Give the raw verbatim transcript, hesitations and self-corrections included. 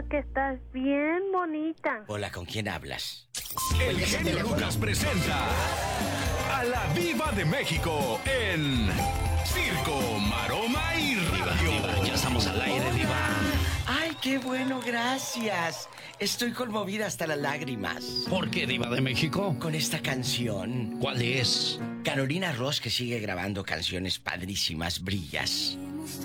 Diva, que estás bien bonita. Hola, ¿con quién hablas? El genio Lucas presenta a la Diva de México en Circo, Maroma y Radio. Diva, diva, ya estamos al aire, Diva. Ay, qué bueno, gracias. Estoy conmovida hasta las lágrimas. ¿Por qué, Diva de México? Con esta canción. ¿Cuál es? Carolina Ross, que sigue grabando canciones padrísimas, Brillas.